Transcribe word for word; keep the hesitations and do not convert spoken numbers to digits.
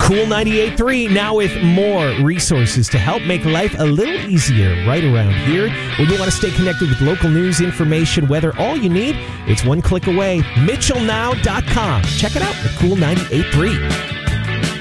Cool ninety-eight point three now with more resources to help make life a little easier right around here. When you want to stay connected with local news, information, weather, all you need, it's one click away. Mitchell Now dot com. Check it out at Cool ninety-eight point three.